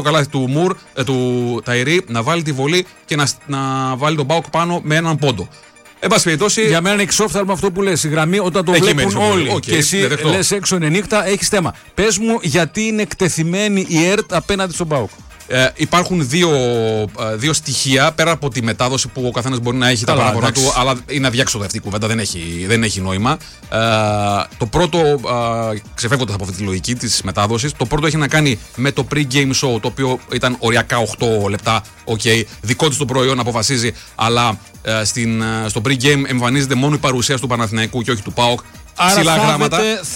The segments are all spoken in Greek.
καλάθι του Μουρ, του Ταϊρή, να βάλει τη βολή και να βάλει τον ΠΑΟΚ πάνω με έναν πόντο. Εν πάση περιπτώσει. Για μένα είναι εξόφθαλμο αυτό που λες. Η γραμμή όταν το βλέπουν όλοι. Και εσύ λες έξω είναι νύχτα, έχεις θέμα. Πες μου γιατί είναι εκτεθειμένη η ΕΡΤ απέναντι στον ΠΑΟΚ. Υπάρχουν δύο στοιχεία πέρα από τη μετάδοση που ο καθένας μπορεί να έχει τα παράπονα του, αλλά είναι αδιάξοδο αυτή η κουβέντα, δεν έχει νόημα. Το πρώτο, ξεφεύγοντας από αυτή τη λογική της μετάδοσης, το πρώτο έχει να κάνει με το pre-game show, το οποίο ήταν οριακά 8 λεπτά. Δικό του το προϊόν αποφασίζει, αλλά στο pre-game εμφανίζεται μόνο η παρουσία του Παναθηναϊκού και όχι του ΠΑΟΚ. Ψηλά γράμματα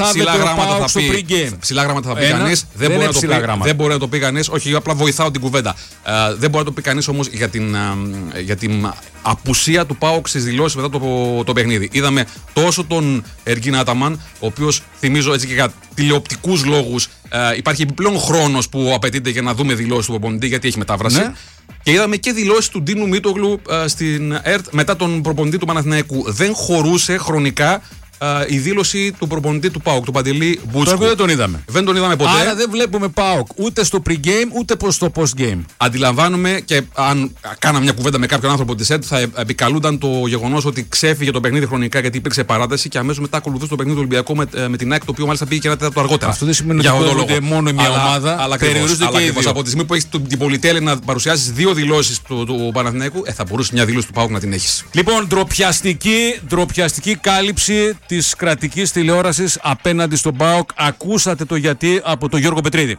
θα πει κανείς. Δεν μπορεί να το πει κανείς. Όχι, απλά βοηθάω την κουβέντα. Δεν μπορεί να το πει κανείς όμως για την απουσία του ΠΑΟΚ στις δηλώσεις μετά το παιχνίδι. Είδαμε τόσο τον Εργίνα Αταμάν, ο οποίος, θυμίζω έτσι και για τηλεοπτικούς λόγους, υπάρχει επιπλέον χρόνος που απαιτείται για να δούμε δηλώσεις του προπονητή, γιατί έχει μετάφραση. Ναι. Και είδαμε και δηλώσεις του Ντίνου Μίτογλου στην ΕΡΤ μετά τον προπονητή του Παναθηναϊκού. Δεν χωρούσε χρονικά η δήλωση του προπονητή του ΠΑΟΚ, του Παντελή Μπούτσκου. Δεν τον είδαμε. Δεν τον είδαμε ποτέ. Άρα δεν βλέπουμε ΠΑΟΚ ούτε στο pre-game ούτε στο post-game. Αντιλαμβάνομαι, και αν κάναμε μια κουβέντα με κάποιον άνθρωπο της ΕΡΤ, θα επικαλούνταν το γεγονός ότι ξέφυγε το παιχνίδι χρονικά γιατί υπήρξε παράταση και αμέσως μετά ακολουθούσε το παιχνίδι του Ολυμπιακού με την ΑΕΚ, το οποίο μάλιστα πήγε και ένα τέταρτο αργότερα. Αυτό δεν σημαίνει ότι είναι μόνο μια ομάδα. Αλλά περιορίζονται και οι δύο. Από τη στιγμή που έχει την πολυτέλεια να παρουσιάσει δύο δηλώσεις του Παναθηναϊκού, θα μπορούσε μια δήλωση του ΠΑΟΚ να την έχει. Λοιπόν, ντροπιαστική κάλυψη της κρατικής τηλεόρασης απέναντι στον ΠΑΟΚ. Ακούσατε το γιατί από τον Γιώργο Πετρίδη.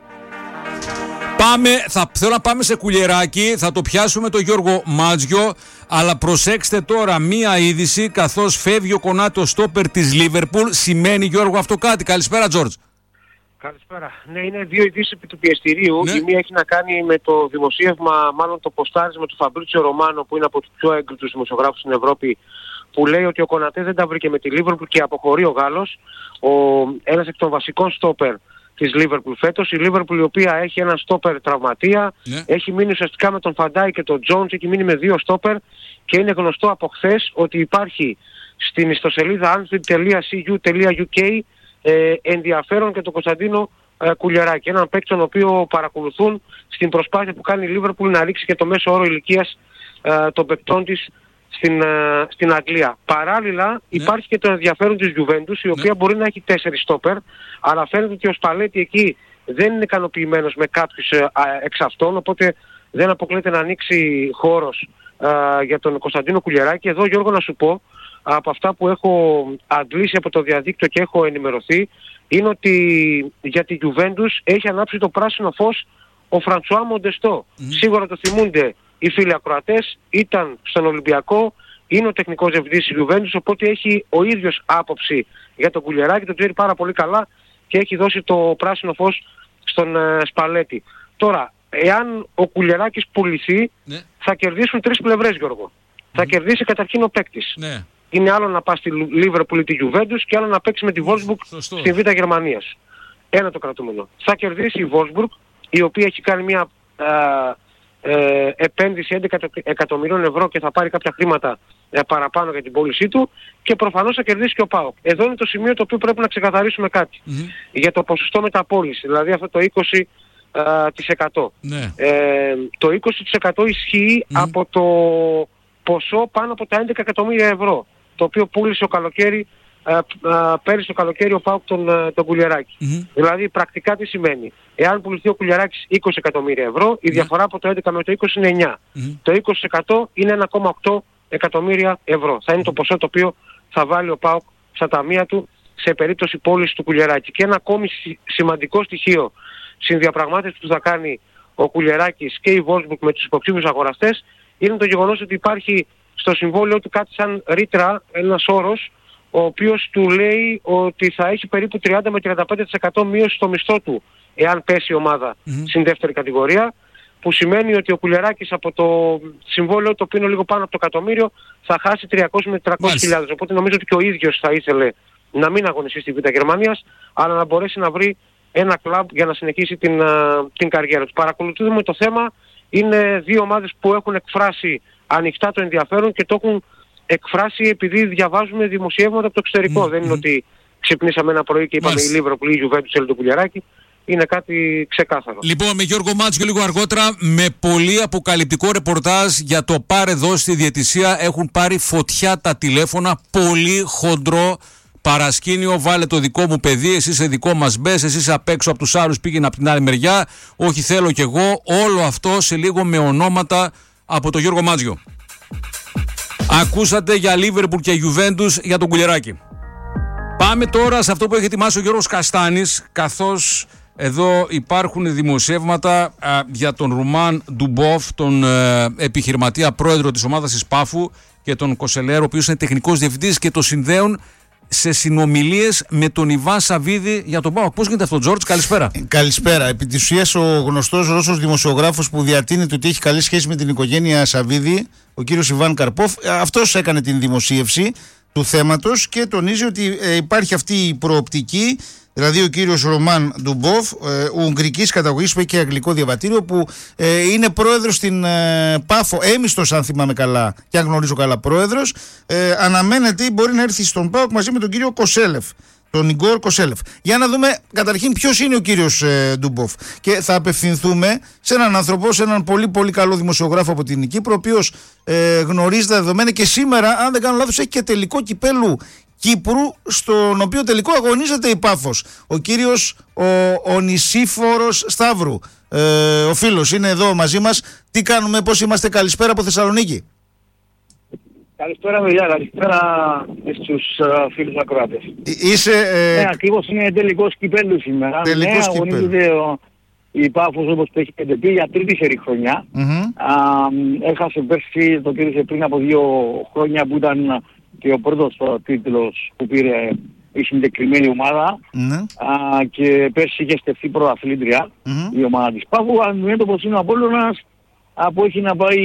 Θέλω να πάμε σε κουλιεράκι, θα το πιάσουμε τον Γιώργο Μάτζιο, αλλά προσέξτε τώρα μία είδηση, καθώς φεύγει ο Κονάτο στόπερ της Λίβερπουλ. Σημαίνει, Γιώργο, αυτό κάτι? Καλησπέρα, Τζόρτζ. Καλησπέρα. Ναι, είναι δύο ειδήσεις επί του πιεστηρίου. Ναι. Η μία έχει να κάνει με το δημοσίευμα, μάλλον το ποστάρισμα του Φαμπρίτσιο Ρωμάνο, που είναι από τους πιο έγκριτους δημοσιογράφους στην Ευρώπη, που λέει ότι ο Κονατέ δεν τα βρήκε με τη Λίβερπουλ και αποχωρεί ο Γάλλος, ένας εκ των βασικών στόπερ της Λίβερπουλ φέτος. Η Λίβερπουλ, η οποία έχει έναν στόπερ τραυματία, έχει μείνει ουσιαστικά με τον Φαντάι και τον Τζόντς, έχει μείνει με δύο στόπερ και είναι γνωστό από χθες ότι υπάρχει στην ιστοσελίδα anfield.cu.uk ενδιαφέρον και τον Κωνσταντίνο Κουλιεράκη, έναν παίκτη τον οποίο παρακολουθούν στην προσπάθεια που κάνει η Λίβερπουλ να ρίξει και το μέσο όρο ηλικίας των παικτών της στην Αγγλία. Παράλληλα υπάρχει και το ενδιαφέρον της Juventus, η οποία μπορεί να έχει 4 στόπερ, αλλά φαίνεται ότι ο Σπαλέτη εκεί δεν είναι ικανοποιημένος με κάποιους εξ αυτών, οπότε δεν αποκλείεται να ανοίξει χώρος για τον Κωνσταντίνο Κουλιεράκη. Εδώ, Γιώργο, να σου πω, από αυτά που έχω αντλήσει από το διαδίκτυο και έχω ενημερωθεί, είναι ότι για τη Juventus έχει ανάψει το πράσινο φως ο Φρανσουά Μοντεστό. Σίγουρα το θυμούνται οι φίλοι ακροατές, ήταν στον Ολυμπιακό, είναι ο τεχνικός διευθυντής της Juventus, οπότε έχει ο ίδιος άποψη για τον Κουλιεράκη, τον ξέρει πάρα πολύ καλά και έχει δώσει το πράσινο φως στον Σπαλέτη. Τώρα, εάν ο Κουλιεράκης πουληθεί, θα κερδίσουν τρεις πλευρές, Γιώργο. Θα κερδίσει καταρχήν ο παίκτης. Είναι άλλο να πας στη Liverpool ή τη Juventus και άλλο να παίξει με τη Wolfsburg στη Β' Γερμανίας. Ένα το κρατούμενο. Θα κερδίσει η Wolfsburg, η οποία έχει κάνει μια επένδυση 11 εκατομμυρίων ευρώ και θα πάρει κάποια χρήματα παραπάνω για την πώλησή του, και προφανώς θα κερδίσει και ο ΠΑΟΚ. Εδώ είναι το σημείο το οποίο πρέπει να ξεκαθαρίσουμε κάτι για το ποσοστό μεταπώληση, δηλαδή αυτό το 20%. Το 20% ισχύει από το ποσό πάνω από τα 11 εκατομμύρια ευρώ, το οποίο πούλησε ο καλοκαίρι, πέρυσι το καλοκαίρι ο ΠΑΟΚ τον Κουλιεράκη. Δηλαδή πρακτικά τι σημαίνει? Εάν πουληθεί ο Κουλιεράκης 20 εκατομμύρια ευρώ, η διαφορά από το 11 με το 20 είναι 9. Το 20% είναι 1,8 εκατομμύρια ευρώ. Θα είναι το ποσό το οποίο θα βάλει ο ΠΑΟΚ στα ταμεία του σε περίπτωση πώληση του Κουλιεράκη. Και ένα ακόμη σημαντικό στοιχείο στην διαπραγμάτευση που θα κάνει ο Κουλιεράκης και η Wolfsburg με τους υποψήφιους αγοραστές είναι το γεγονός ότι υπάρχει στο συμβόλαιο του κάτι σαν ρήτρα, ένας όρος, ο οποίος του λέει ότι θα έχει περίπου 30 με 35% μείωση στο μισθό του εάν πέσει η ομάδα στην δεύτερη κατηγορία, που σημαίνει ότι ο Κουλιεράκης από το συμβόλαιο, το οποίο είναι λίγο πάνω από το εκατομμύριο, θα χάσει 300 με 400 χιλιάδες. Οπότε νομίζω ότι και ο ίδιος θα ήθελε να μην αγωνιστεί στη Β' Γερμανίας, αλλά να μπορέσει να βρει ένα κλαμπ για να συνεχίσει την καριέρα του. Παρακολουθούμε το θέμα. Είναι δύο ομάδες που έχουν εκφράσει ανοιχτά το ενδιαφέρον και το έχουν εκφράσει επειδή διαβάζουμε δημοσιεύματα από το εξωτερικό. Δεν είναι ότι ξυπνήσαμε ένα πρωί και είπαμε η Liverpool ή η Juventus θέλει το Κουλιεράκη. είναι κάτι ξεκάθαρο. Λοιπόν, με Γιώργο Μάτζιο λίγο αργότερα, με πολύ αποκαλυπτικό ρεπορτάζ για το πάρε εδώ στη διαιτησία. Έχουν πάρει φωτιά τα τηλέφωνα, πολύ χοντρό παρασκήνιο. Βάλε το δικό μου παιδί, εσύ είσαι δικό μας μπες, εσύ είσαι απ' έξω από τους άλλους, πήγαινε από την άλλη μεριά. Όχι, θέλω κι εγώ. Όλο αυτό σε λίγο με ονόματα από τον Γιώργο Μάτζιο. Ακούσατε για Λίβερπουλ και Γιουβέντους για τον Κουλιεράκη. Πάμε τώρα σε αυτό που έχει ετοιμάσει ο Γιώργος Καστάνης, καθώς εδώ υπάρχουν δημοσιεύματα για τον Ρουμάν Ντουμπόφ, τον επιχειρηματία πρόεδρο της ομάδας της Πάφου, και τον Κοσελέρο, ο οποίος είναι τεχνικός διευθυντής, και το συνδέουν σε συνομιλίες με τον Ιβάν Σαββίδη για τον ΠΑΟΚ. Πώς γίνεται αυτό, Τζόρτζ? Καλησπέρα. Καλησπέρα. Επί της ουσίας, ο γνωστός Ρώσος δημοσιογράφος που διατείνεται ότι έχει καλή σχέση με την οικογένεια Σαββίδη, ο κύριος Ιβάν Καρπόφ, αυτός έκανε την δημοσίευση του θέματος και τονίζει ότι υπάρχει αυτή η προοπτική, δηλαδή ο κύριος Ρωμάν Ντουμπόφ, ουγγρικής καταγωγής που έχει και αγγλικό διαβατήριο, που είναι πρόεδρος στην Πάφο, έμιστος αν θυμάμαι καλά και αν γνωρίζω καλά πρόεδρος, αναμένεται μπορεί να έρθει στον ΠΑΟΚ μαζί με τον κύριο Κοσέλεφ, τον Ιγκόρ Κοσέλεφ. Για να δούμε καταρχήν ποιος είναι ο κύριος Ντουμπόφ. Και θα απευθυνθούμε σε έναν άνθρωπο, σε έναν πολύ πολύ καλό δημοσιογράφο από την Κύπρο, ο οποίος γνωρίζει τα δεδομένα και σήμερα, αν δεν κάνω λάθος, έχει και τελικό κυπέλου Κύπρου, στον οποίο τελικό αγωνίζεται η Πάφος. Ο κύριος ο Νησίφορος Σταύρου, ο φίλος, είναι εδώ μαζί μας. Τι κάνουμε, πώς είμαστε? Καλησπέρα από Θεσσαλονίκη. Καλησπέρα παιδιά, καλησπέρα στους φίλους ακροάτες. Ναι, ακριβώς, είναι τελικός κυπέλου σήμερα. Τελικός κυπέλου. Αγωνίζεται η Πάφος, όπως το έχετε πει, για τρίτη σερί χρονιά. Έχασε πέρσι, το πήρε πριν από 2 χρόνια, που ήταν και ο πρώτος τίτλος που πήρε η συγκεκριμένη ομάδα. Και πέρσι είχε στεφθεί πρωταθλήτρια η ομάδα της Πάφου. Αντιμέτωπος είναι ο Απόλλωνας, που έχει να πάει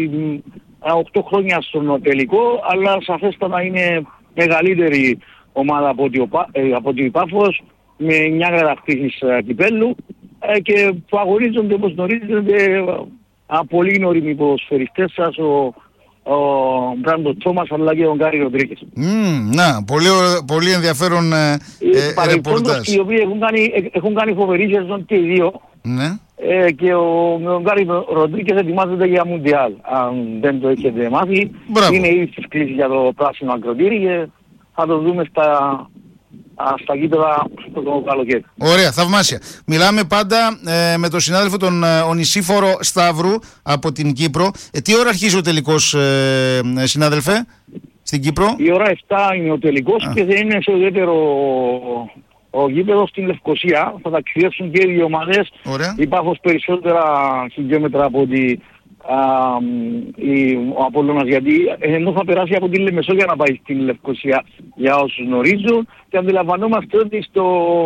8 χρόνια στον τελικό, αλλά σαφέστατα είναι μεγαλύτερη ομάδα από ότι η Πάφος, με 9 κατακτήσεις κυπέλλου, και που αγωνίζονται, όπως γνωρίζετε, πολύ γνώριμοι ποδοσφαιριστές σας, ο Μπράντο Τσόμας αλλά και ο Γκάρι Ροντρίγκες. Να, πολύ ενδιαφέρον ρεπορτάζ. Οι οποίοι έχουν κάνει φοβερή σεζόν και οι δύο. Ναι. Και ο Γκάρι Ροντρίγκες ετοιμάζεται για Μουντιάλ. Αν δεν το έχετε μάθει, είναι ήδη στις κλήσεις για το πράσινο ακροτήρι και θα το δούμε στα γήπεδα το καλοκαίρι. Ωραία, θαυμάσια. Μιλάμε πάντα με τον συνάδελφο τον Ονησίφορο Σταύρου από την Κύπρο. Τι ώρα αρχίζει ο τελικός, συνάδελφε, στην Κύπρο? Η ώρα 7 είναι ο τελικός και δεν είναι σε ουδέτερο ο γήπεδο στην Λευκοσία. Θα ταξιδέψουν και οι δύο ομάδες. Η Πάφος περισσότερα χιλιόμετρα από ότι ο Απόλλωνας, γιατί ενώ θα περάσει από την Λεμεσό για να πάει στην Λευκοσία, για όσους γνωρίζουν, και αντιλαμβανόμαστε ότι στο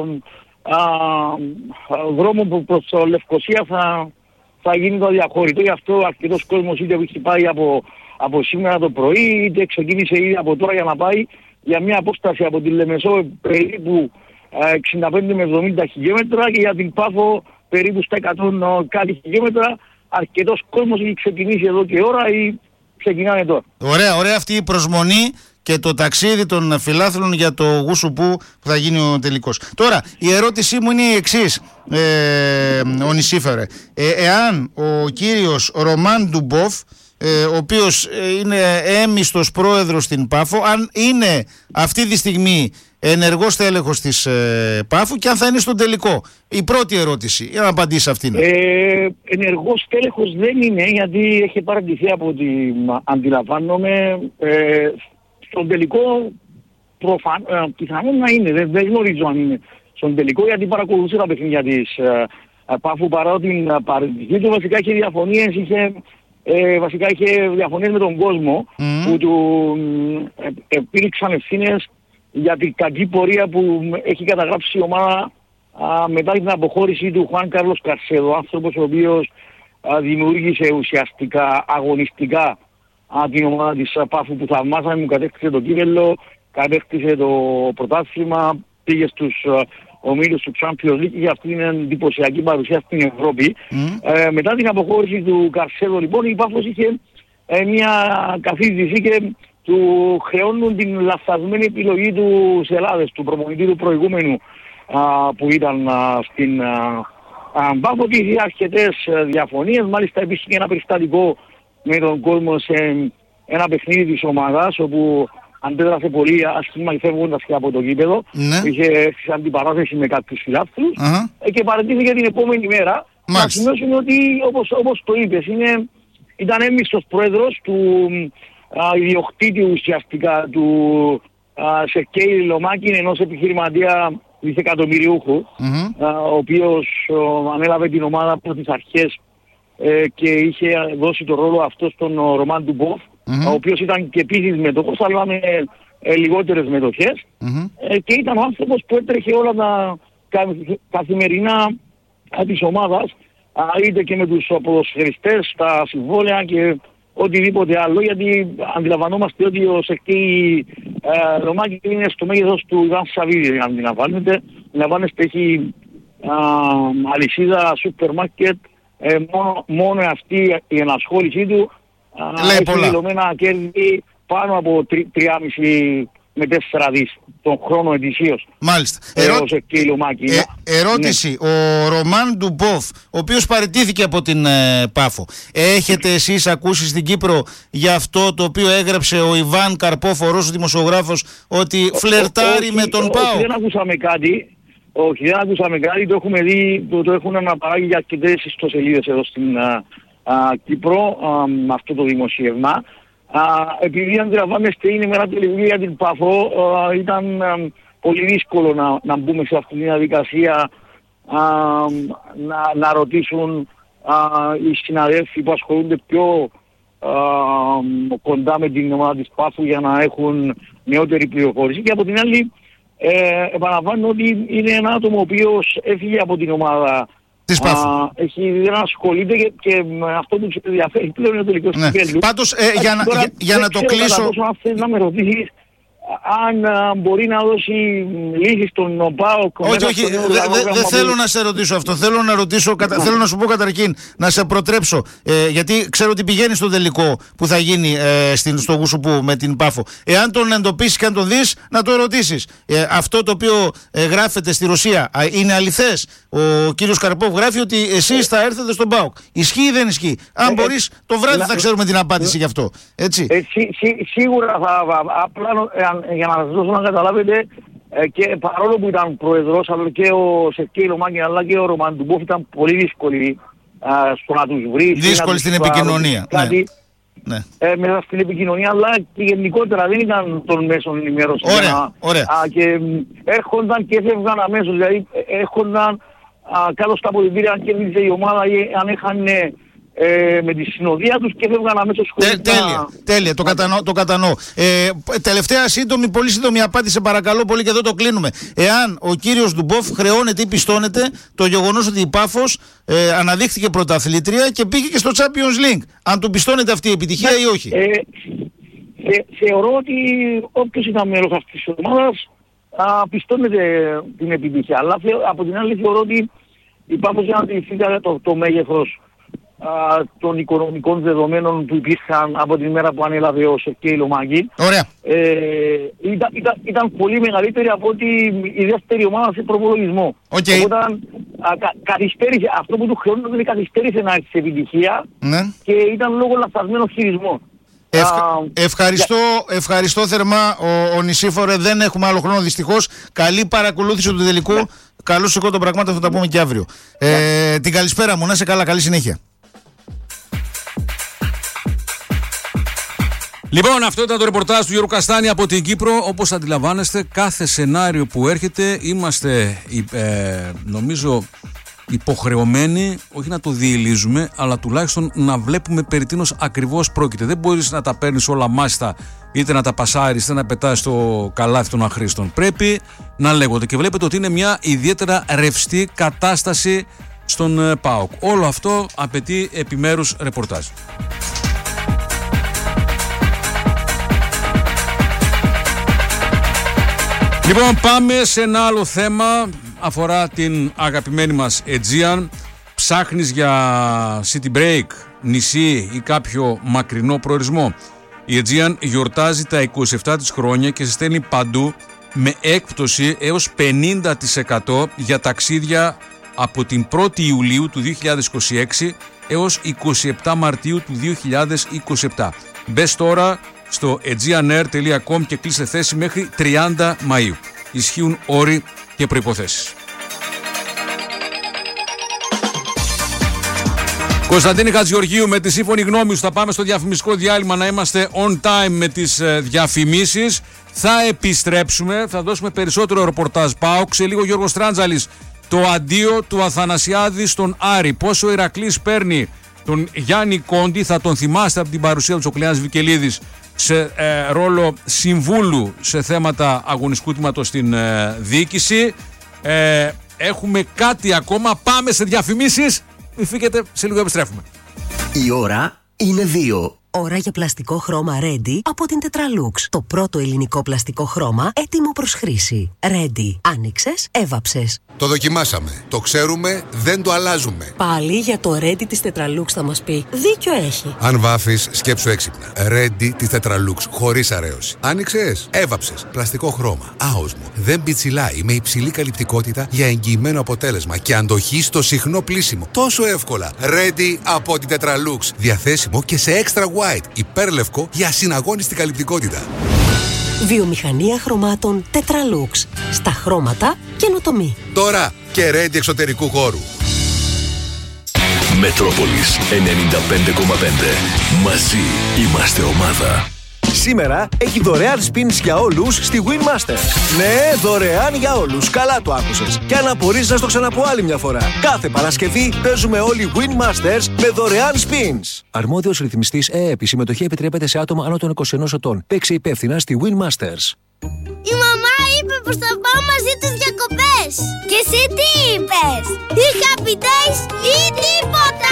δρόμο που προς το Λευκοσία θα γίνει το διαχωρητό. Γι' αυτό αρκετός κόσμος είτε έχει πάει από σήμερα το πρωί, είτε ξεκίνησε ήδη από τώρα για να πάει για μια απόσταση από την Λεμεσό περίπου 65 με 70 χιλιόμετρα, και για την Πάφο περίπου στα 100 κάτι χιλιόμετρα. Αρκετός κόσμος έχει ξεκινήσει εδώ και ώρα ή ξεκινάνε τώρα. Ωραία αυτή η προσμονή και το ταξίδι των φιλάθλων για το Γουσουπού που θα γίνει ο τελικός. Τώρα, η ερώτησή μου είναι η εξής, ο Νησίφερε. Εάν ο κύριος Ρωμάν Ντουμπόφ, ο οποίος είναι έμιστος πρόεδρος στην Πάφο, αν είναι αυτή τη στιγμή ενεργός τέλεχος της Πάφου και αν θα είναι στον τελικό. Η πρώτη ερώτηση, για να απαντήσει αυτήν. Ενεργός τέλεχος δεν είναι, γιατί έχει παρατηθεί από ό,τι αντιλαμβάνομαι. Στον τελικό πιθανόν να είναι, δεν γνωρίζω αν είναι στον τελικό, γιατί παρακολουθούσε τα παιχνίδια της Πάφου, παρά την παρατηθεί του. Βασικά είχε διαφωνίες με τον κόσμο που του επήρξαν ευθύνες για την κακή πορεία που έχει καταγράψει η ομάδα μετά την αποχώρηση του Χουάν Κάρλος Καρσέδο, άνθρωπος ο οποίος δημιούργησε ουσιαστικά αγωνιστικά την ομάδα της Πάφου, που θαυμάσαμε, μου κατέκτησε το κύπελλο, κατέκτησε το πρωτάθλημα, πήγε στους ομίλους του Champions League, για αυτή την εντυπωσιακή παρουσία στην Ευρώπη. Μετά την αποχώρηση του Καρσέδο, λοιπόν, η Πάφος είχε μια καθίζηση και του χρεώνουν την λαθασμένη επιλογή του Σελάδες, του προπονητή του προηγούμενου που ήταν στην Πάφο, ότι είχε αρκετές διαφωνίες. Μάλιστα υπήρχε και ένα περιστατικό με τον κόσμο σε ένα παιχνίδι της ομάδας, όπου αντέδρασε πολύ άσχημα φεύγοντας και από το γήπεδο. Είχε έρθει αντιπαράθεση με κάποιους φιλάθλους και παραιτήθηκε την επόμενη μέρα. Να σημειώσουμε ότι, όπως το είπες, ήταν έμμυστος πρόεδρος του ιδιοκτήτη ουσιαστικά του Σερκέη Λομάκιν, ενός επιχειρηματία δισεκατομμυριούχου, ο οποίος ανέλαβε την ομάδα από τις αρχές και είχε δώσει το ρόλο αυτό στον Ρωμάν Ντουμπόφ, ο οποίος ήταν και επίσης μετόχος, αλλά με λιγότερες μετοχές, και ήταν ο άνθρωπος που έτρεχε όλα τα καθημερινά της ομάδας, είτε και με τους ποδοσφαιριστές, τα συμβόλαια και οτιδήποτε άλλο, γιατί αντιλαμβανόμαστε ότι ο Σερκέη Λομάκη είναι στο μέγεθος του Ιβάν Σαββίδη, αν αντιλαμβάνεστε. Αντιλαμβάνεστε, έχει αλυσίδα σούπερ μάρκετ, μόνο αυτή η ενασχόλησή του έχει δηλωμένα κέρδη πάνω από 3,5 με 4 δις τον χρόνο ετησίως. Μάλιστα. Ερώτηση. Ο Ρωμάν Ντουμπόφ, ο οποίος παραιτήθηκε από την Πάφο, έχετε εσείς ακούσει στην Κύπρο για αυτό το οποίο έγραψε ο Ιβάν Καρπόφ, ο Ρώσος δημοσιογράφος, ότι φλερτάρει με τον ΠΑΟ? Όχι, δεν ακούσαμε κάτι. Το έχουμε δει, το έχουν αναπαράγει για αρκετές ιστοσελίδες εδώ στην Κύπρο, αυτό το δημοσίευμα. Επειδή αντιλαμβάνεστε είναι με ένα τηλεβίδιο για την Πάφο, ήταν πολύ δύσκολο να μπούμε σε αυτή τη διαδικασία, να ρωτήσουν οι συναδέλφοι που ασχολούνται πιο κοντά με την ομάδα της Πάφου για να έχουν νεότερη πληροφόρηση. Και από την άλλη επαναλαμβάνω ότι είναι ένα άτομο ο οποίος έφυγε από την ομάδα της Πάφου. Δεν ασχολείται και με αυτό που τους ενδιαφέρει πλέον είναι το τελικό κυπέλλου. Πάντως, για να το κλείσω... Αν θέλεις να με ρωτήσεις αν μπορεί να δώσει λύση στον ΠΑΟΚ. Όχι, δεν θέλω να σε ρωτήσω αυτό. Θέλω να σου πω καταρχήν, να σε προτρέψω, γιατί ξέρω ότι πηγαίνει στο τελικό που θα γίνει στο Γουσουπού με την Πάφο. Εάν τον εντοπίσεις και αν τον δεις, να το ρωτήσεις. Αυτό το οποίο γράφεται στη Ρωσία είναι αληθές? Ο κύριος Καρπόφ γράφει ότι εσείς θα έρθετε στον ΠΑΟΚ. Ισχύει ή δεν ισχύει? Αν μπορείς, το βράδυ θα ξέρουμε την απάντηση γι' αυτό. Έτσι. Σίγουρα απλά για να σας δώσω να καταλάβετε, και παρόλο που ήταν πρόεδρος, αλλά και ο Σερκέη Λομάκιν αλλά και ο Ρωμάν Ντουμπόφ ήταν πολύ δύσκολοι στο να τους βρει. Δύσκολοι στην επικοινωνία. Μέσα στην επικοινωνία, αλλά και γενικότερα δεν ήταν των μέσων ενημέρωσης. Ωραία. Και έρχονταν και έφευγαν αμέσως, δηλαδή έρχονταν κάτω στα αποδυτήρια αν κέρδιζε η ομάδα ή αν είχαν με τη συνοδεία τους και φεύγαν αμέσως χωρίς. Τέλεια, το κατανοώ. Τελευταία πολύ σύντομη απάντηση, παρακαλώ πολύ, και εδώ το κλείνουμε. Εάν ο κύριος Ντουμπόφ χρεώνεται ή πιστώνεται το γεγονός ότι η Πάφος αναδείχθηκε πρωταθλήτρια και πήγε και στο Champions League, αν του πιστώνεται αυτή η επιτυχία ή όχι? Θεωρώ ότι όποιος ήταν μέλος αυτής της ομάδας πιστώνεται την επιτυχία, αλλά από την άλλη θεωρώ ότι η Πάφος για να αντιληφθεί το μέγεθος των οικονομικών δεδομένων που υπήρχαν από την μέρα που ανέλαβε ο Σερκέη Λομάκιν, ήταν πολύ μεγαλύτερη από ότι η δεύτερη ομάδα σε προπολογισμό. Οπότε καθυστέρησε, αυτό που του χρεώνονταν καθυστέρησε να έχει επιτυχία, και ήταν λόγω λαθασμένων χειρισμών. Ευχαριστώ θερμά ο Νησίφορε, δεν έχουμε άλλο χρόνο δυστυχώς. Καλή παρακολούθηση του τελικού. Καλώς σηκώ των πραγμάτων, θα τα πούμε και αύριο. Την καλησπέρα μου, να είσαι καλά, καλή συνέχεια. Λοιπόν, αυτό ήταν το ρεπορτάζ του Γιώργου Καστάνη από την Κύπρο. Όπως αντιλαμβάνεστε, κάθε σενάριο που έρχεται είμαστε νομίζω υποχρεωμένοι, όχι να το διελίζουμε, αλλά τουλάχιστον να βλέπουμε περί τίνος ακριβώς πρόκειται. Δεν μπορείς να τα παίρνεις όλα μάστα, είτε να τα πασάρεις, είτε να πετάς στο καλάθι των αχρήστων. Πρέπει να λέγονται, και βλέπετε ότι είναι μια ιδιαίτερα ρευστή κατάσταση στον ΠΑΟΚ. Όλο αυτό απαιτεί επιμέρους ρεπορτάζ. Λοιπόν, πάμε σε ένα άλλο θέμα. Αφορά την αγαπημένη μας Aegean. Ψάχνεις για city break, νησί ή κάποιο μακρινό προορισμό? Η Aegean γιορτάζει τα 27 της χρόνια και σε στέλνει παντού με έκπτωση έως 50% για ταξίδια από την 1η Ιουλίου του 2026 έως 27 Μαρτίου του 2027. Μπες τώρα στο aegeanair.com και κλείστε θέση μέχρι 30 Μαΐου. Ισχύουν όροι και προϋποθέσεις. Κωνσταντίνη Χατζηγεωργίου, με τη σύμφωνη γνώμη σου θα πάμε στο διαφημιστικό διάλειμμα να είμαστε on time με τις διαφημίσεις. Θα επιστρέψουμε, θα δώσουμε περισσότερο ρεπορτάζ ΠΑΟΚ. Σε λίγο Γιώργος Τράντζαλης, το αντίο του Αθανασιάδη στον Άρη. Πόσο ο Ηρακλής παίρνει τον Γιάννη Κόντι, θα τον θυμάστε από την παρουσία του Τσοκλιάνης Βικελίδης σε ρόλο συμβούλου σε θέματα αγωνιστικού τμήματος στην διοίκηση. Έχουμε κάτι ακόμα, πάμε σε διαφημίσεις. Μη φύγετε, σε λίγο επιστρέφουμε. Η ώρα είναι 2. Ώρα για πλαστικό χρώμα Ready από την Tetralux. Το πρώτο ελληνικό πλαστικό χρώμα έτοιμο προς χρήση. Ready. Άνοιξες, έβαψες. Το δοκιμάσαμε. Το ξέρουμε, δεν το αλλάζουμε. Πάλι για το Ready της Tetralux θα μας πει. Δίκιο έχει. Αν βάφεις, σκέψου έξυπνα. Ready της Tetralux, χωρίς αρέωση. Άνοιξες, έβαψες. Πλαστικό χρώμα. Άοσμο. Δεν πιτσιλάει, με υψηλή καλυπτικότητα για εγγυημένο αποτέλεσμα και αντοχή στο συχνό πλύσιμο. Τόσο εύκολα. Ready από την Tetralux. Διαθέσιμο και σε extra white. Υπέρλευκο για συναγώνιστη καλυπτικότητα. Βιομηχανία χρωμάτων Tetralux. Στα χρώματα καινοτομή. Τώρα και Ready εξωτερικού χώρου. Μετρόπολης 95,5. Μαζί είμαστε ομάδα. Σήμερα έχει δωρεάν spins για όλους στη Winmaster. Ναι, δωρεάν για όλους. Καλά το άκουσες. Και αν απορείς να στο ξαναπώ άλλη μια φορά. Κάθε Παρασκευή παίζουμε όλοι Winmasters με δωρεάν spins. Αρμόδιος ρυθμιστής ΕΕΠ. Η συμμετοχή επιτρέπεται σε άτομα άνω των 21 ετών. Παίξε υπεύθυνα στη Winmasters. Η μαμά είπε πως θα πάω μαζί τους διακοπές. Και εσύ τι είπες? Ή Happy Days ή τίποτα.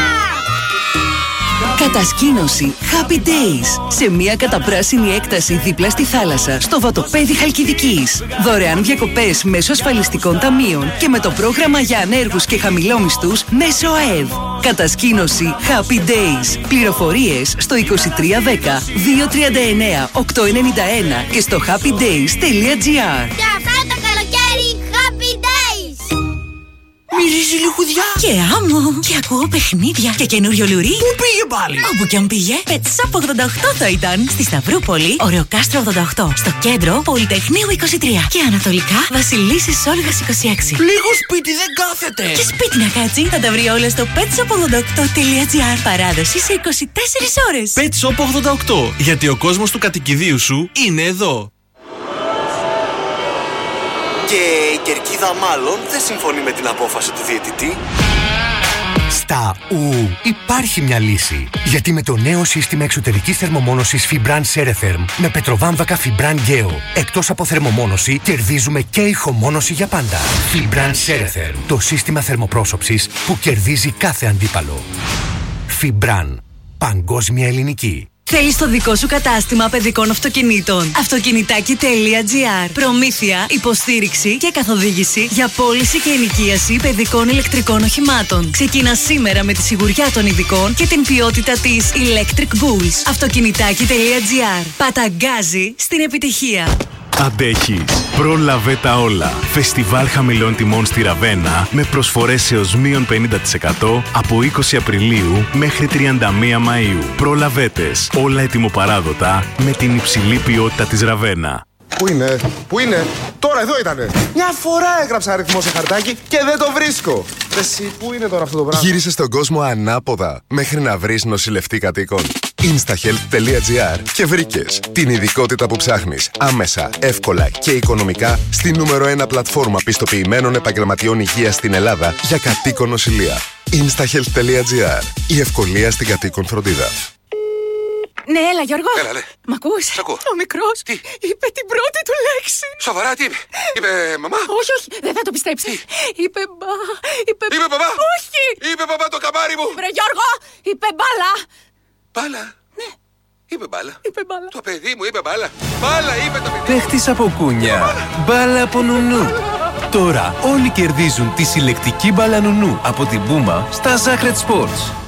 Κατασκήνωση Happy Days σε μια καταπράσινη έκταση δίπλα στη θάλασσα στο βατοπέδι Χαλκιδικής. Δωρεάν διακοπές μέσω ασφαλιστικών ταμείων και με το πρόγραμμα για ανέργους και χαμηλόμισθους μέσω ΑΕΔ. Κατασκήνωση Happy Days. Πληροφορίες στο 2310 239 891 και στο happydays.gr. Και αυτά το καλοκαίρι Happy Days. Μυρίζει λιχουδιά και άμμο και ακούω παιχνίδια και καινούριο λουρί. Πού πήγε πάλι? Όπου κι αν πήγε, Pet Shop 88 θα ήταν. Στη Σταυρούπολη, Ωρεοκάστρο 88. Στο κέντρο, Πολυτεχνείου 23. Και ανατολικά, Βασιλίσσης Όλγας 26. Λίγο σπίτι δεν κάθεται. Και σπίτι να κάτσει, θα τα βρει όλα στο petshop88.gr. Παράδοση σε 24 ώρες. Pet Shop 88. Γιατί ο κόσμος του κατοικιδίου σου είναι εδώ. Και η κερκίδα μάλλον δεν συμφωνεί με την απόφαση του διαιτητή. Στα υπάρχει μια λύση. Γιατί με το νέο σύστημα εξωτερικής θερμομόνωσης Fibran Ceretherm με πετροβάμβακα Fibran Geo, εκτός από θερμομόνωση, κερδίζουμε και ηχομόνωση για πάντα. Fibran Ceretherm, το σύστημα θερμοπρόσωψης που κερδίζει κάθε αντίπαλο. Fibran, παγκόσμια ελληνική. Θέλεις το δικό σου κατάστημα παιδικών αυτοκινήτων? Αυτοκινητάκι.gr. Προμήθεια, υποστήριξη και καθοδήγηση για πώληση και ενοικίαση παιδικών ηλεκτρικών οχημάτων. Ξεκίνα σήμερα με τη σιγουριά των ειδικών και την ποιότητα της Electric Bulls. Αυτοκινητάκι.gr. Παταγκάζει στην επιτυχία. Αντέχεις. Πρόλαβε τα όλα. Φεστιβάλ χαμηλών τιμών στη Ραβένα με προσφορές έως μείον 50% από 20 Απριλίου μέχρι 31 Μαΐου. Προλαβέτες. Όλα ετοιμοπαράδοτα με την υψηλή ποιότητα της Ραβένα. Πού είναι? Τώρα εδώ ήτανε. Μια φορά έγραψα αριθμό σε χαρτάκι και δεν το βρίσκω. Εσύ, πού είναι τώρα αυτό το πράγμα? Γύρισε στον κόσμο ανάποδα μέχρι να βρεις νοσηλευτή κατοίκων. Instahealth.gr και βρήκες την ειδικότητα που ψάχνεις άμεσα, εύκολα και οικονομικά στη νούμερο 1 πλατφόρμα πιστοποιημένων επαγγελματιών υγείας στην Ελλάδα για κατοίκον νοσηλεία. Instahealth.gr. Η ευκολία στην κατοίκον φροντίδα. Ναι, έλα Γιώργο. Έλα, ναι. Μ' ακούς? Σ' ακούω. Ο μικρός είπε την πρώτη του λέξη. Σοβαρά, τι είπε? Είπε μαμά? Όχι, δεν θα το πιστέψει. Είπε μπαμπά? Όχι. Είπε μπαμπά το καμάρι μου. Βρε Γιώργο, είπε μπάλα. Μπάλα? Ναι. Είπε μπάλα. Είπε μπάλα. Το παιδί μου είπε μπάλα. Μπάλα είπε το παιδί. Παίχτης από κούνια. Μπάλα από νουνού. Τώρα όλοι κερδίζουν τη συλλεκτική μπάλα νουνού από την Puma στα Sacred Sports.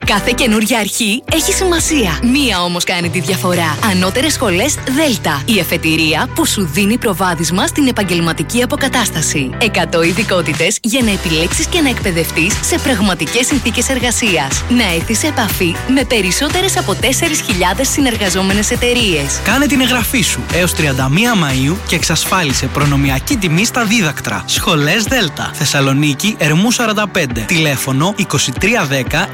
Κάθε καινούργια αρχή έχει σημασία. Μία όμως κάνει τη διαφορά. Ανώτερες σχολές Δέλτα. Η εφετηρία που σου δίνει προβάδισμα στην επαγγελματική αποκατάσταση. 100 ειδικότητες για να επιλέξεις και να εκπαιδευτείς σε πραγματικές συνθήκες εργασίας. Να έρθεις σε επαφή με περισσότερες από 4.000 συνεργαζόμενες εταιρείες. Κάνε την εγγραφή σου έως 31 Μαΐου και εξασφάλισε προνομιακή τιμή στα δίδακτρα. Σχολές Δέλτα. Θεσσαλονίκη, Ερμού 45. Τηλέφωνο 2310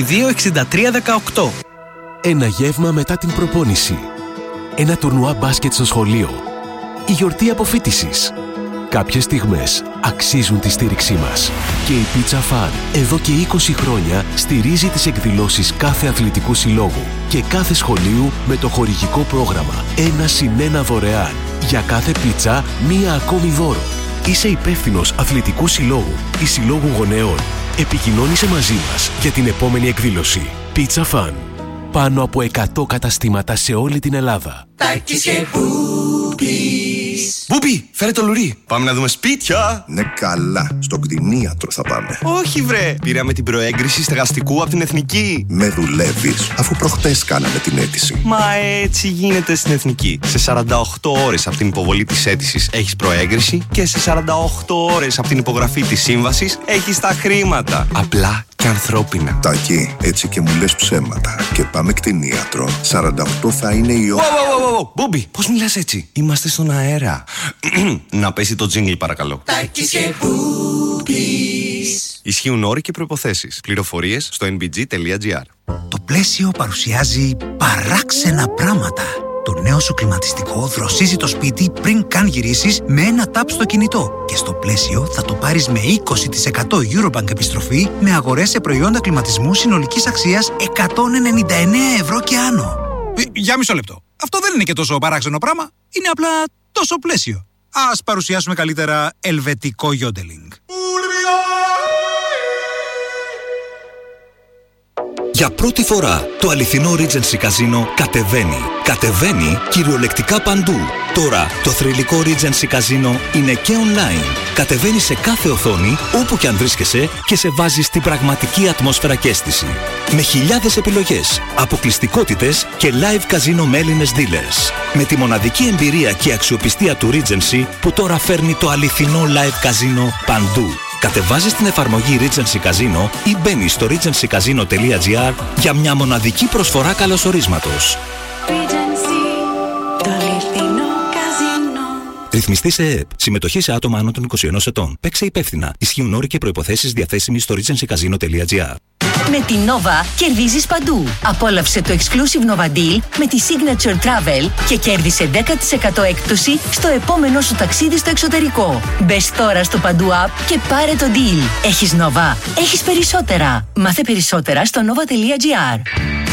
226318. Ένα γεύμα μετά την προπόνηση. Ένα τουρνουά μπάσκετ στο σχολείο. Η γιορτή αποφοίτησης. Κάποιες στιγμές αξίζουν τη στήριξή μας. Και η Pizza Fun εδώ και 20 χρόνια στηρίζει τις εκδηλώσεις κάθε αθλητικού συλλόγου και κάθε σχολείου με το χορηγικό πρόγραμμα 1+1 δωρεάν. Για κάθε πίτσα, μία ακόμη δώρο. Είσαι υπεύθυνος αθλητικού συλλόγου ή συλλόγου γονέων. Επικοινώνησε μαζί μας για την επόμενη εκδήλωση. Pizza Fun. Πάνω από 100 καταστήματα σε όλη την Ελλάδα. Τάκης και Μπούπης. Μπούπη, φέρε το λουρί. Πάμε να δούμε σπίτια. Ναι, καλά. Στο κτηνίατρο θα πάμε. Όχι, βρε. Πήραμε την προέγκριση στεγαστικού από την Εθνική. Με δουλεύεις, αφού προχτές κάναμε την αίτηση. Μα έτσι γίνεται στην Εθνική. Σε 48 ώρες από την υποβολή της αίτησης έχεις προέγκριση και σε 48 ώρες από την υπογραφή της σύμβασης έχεις τα χρήματα. Απλά και ανθρώπινα. Τάκη, έτσι και μου λες ψέματα. Και πάμε κτηνίατρο. 48 θα είναι η ώρα. Μπούμπι, πώς μιλάς έτσι? Είμαστε στον αέρα. Να πέσει το τζίνγκλ, παρακαλώ. Τάκης και Μπούπης. Ισχύουν όροι και προϋποθέσεις. Πληροφορίες στο nbg.gr. Το πλαίσιο παρουσιάζει παράξενα πράγματα. Το νέο σου κλιματιστικό δροσίζει το σπίτι πριν καν γυρίσεις με ένα τάπ στο κινητό. Και στο πλαίσιο θα το πάρεις με 20% Eurobank επιστροφή με αγορές σε προϊόντα κλιματισμού συνολικής αξίας 199 ευρώ και άνω. Για μισό λεπτό. Αυτό δεν είναι και τόσο παράξενο πράγμα. Είναι απλά τόσο πλαίσιο. Ας παρουσιάσουμε καλύτερα ελβετικό γιόντελινγκ. Για πρώτη φορά το αληθινό Regency Casino κατεβαίνει. Κατεβαίνει κυριολεκτικά παντού. Τώρα το θρυλικό Regency Casino είναι και online. Κατεβαίνει σε κάθε οθόνη, όπου και αν βρίσκεσαι, και σε βάζει στην πραγματική ατμόσφαιρα και αίσθηση. Με χιλιάδες επιλογές, αποκλειστικότητες και live casino με Έλληνες dealers. Με τη μοναδική εμπειρία και αξιοπιστία του Regency που τώρα φέρνει το αληθινό live casino παντού. Κατεβάζεις την εφαρμογή Regency Casino ή μπαίνεις στο regencycasino.gr για μια μοναδική προσφορά καλωσορίσματος. Ρυθμιστή σε ΕΕΠ. Συμμετοχή σε άτομα άνω των 21 ετών. Παίξε υπεύθυνα. Ισχύουν όροι και προϋποθέσεις διαθέσιμοι στο regencycasino.gr. Με την Nova κερδίζεις παντού. Απόλαυσε το exclusive Nova Deal με τη Signature Travel και κέρδισε 10% έκπτωση στο επόμενο σου ταξίδι στο εξωτερικό. Μπες τώρα στο Παντού App και πάρε το deal. Έχεις Nova. Έχεις περισσότερα. Μάθε περισσότερα στο nova.gr.